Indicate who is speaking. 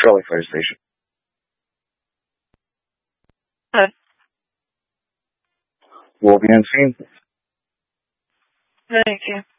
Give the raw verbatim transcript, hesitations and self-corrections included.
Speaker 1: Charlie Fire Station.
Speaker 2: Good.
Speaker 1: Will be on scene.
Speaker 2: Thank you.